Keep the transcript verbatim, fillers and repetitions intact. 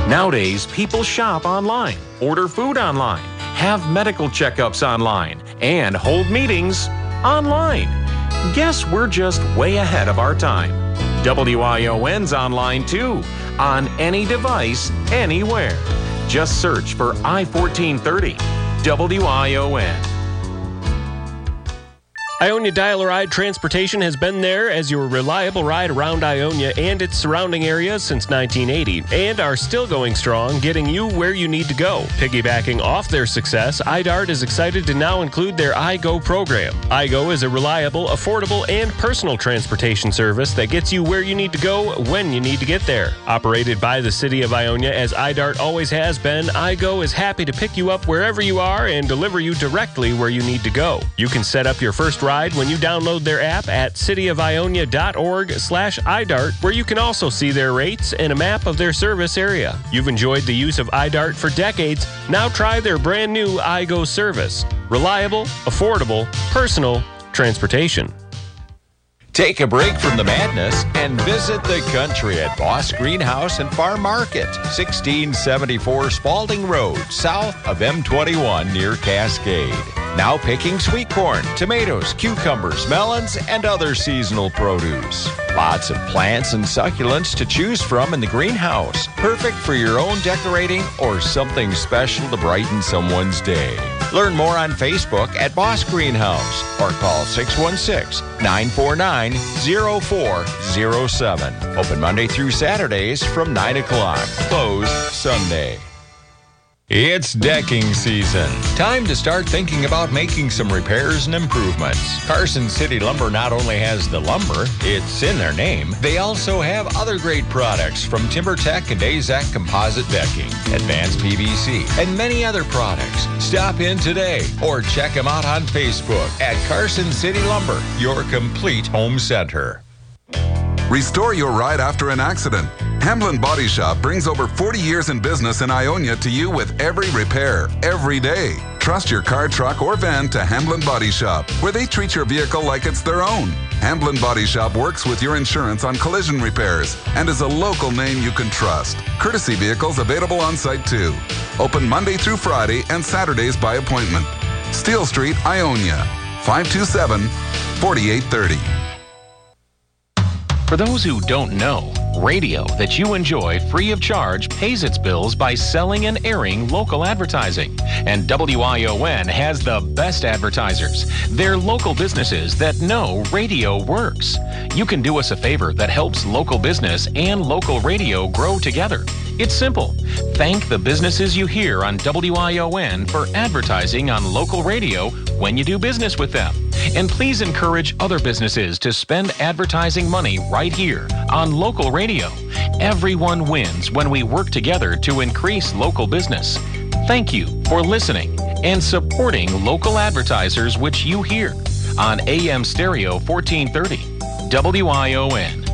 Nowadays, people shop online, order food online, have medical checkups online, and hold meetings online. Guess we're just way ahead of our time. W I O N's online too, on any device, anywhere. Just search for I fourteen thirty, W I O N. Ionia Dial-A-Ride Transportation has been there as your reliable ride around Ionia and its surrounding areas since nineteen eighty, and are still going strong, getting you where you need to go. Piggybacking off their success, I DART is excited to now include their iGo program. iGo is a reliable, affordable, and personal transportation service that gets you where you need to go when you need to get there. Operated by the City of Ionia as I DART always has been, iGo is happy to pick you up wherever you are and deliver you directly where you need to go. You can set up your first ride when you download their app at cityofionia.org slash iDart, where you can also see their rates and a map of their service area. You've enjoyed the use of iDart for decades. Now try their brand new iGo service. Reliable, affordable, personal transportation. Take a break from the madness and visit the country at Boss Greenhouse and Farm Market, sixteen seventy-four Spalding Road, south of M twenty-one near Cascade. Now picking sweet corn, tomatoes, cucumbers, melons, and other seasonal produce. Lots of plants and succulents to choose from in the greenhouse. Perfect for your own decorating or something special to brighten someone's day. Learn more on Facebook at Boss Greenhouse or call six one six, nine four nine, zero four zero seven. Open Monday through Saturdays from nine o'clock. Closed Sunday. It's decking season. Time to start thinking about making some repairs and improvements. Carson City Lumber not only has the lumber, it's in their name, they also have other great products from TimberTech and AZEK Composite Decking, Advanced P V C, and many other products. Stop in today or check them out on Facebook at Carson City Lumber, your complete home center. Restore your ride after an accident. Hamblin Body Shop brings over forty years in business in Ionia to you with every repair, every day. Trust your car, truck, or van to Hamblin Body Shop, where they treat your vehicle like it's their own. Hamblin Body Shop works with your insurance on collision repairs and is a local name you can trust. Courtesy vehicles available on site too. Open Monday through Friday and Saturdays by appointment. Steel Street, Ionia, five two seven, four eight three zero. For those who don't know, radio that you enjoy free of charge pays its bills by selling and airing local advertising. And W I O N has the best advertisers. They're local businesses that know radio works. You can do us a favor that helps local business and local radio grow together. It's simple. Thank the businesses you hear on W I O N for advertising on local radio when you do business with them. And please encourage other businesses to spend advertising money right here on local radio. Everyone wins when we work together to increase local business. Thank you for listening and supporting local advertisers which you hear on A M Stereo fourteen thirty, W I O N.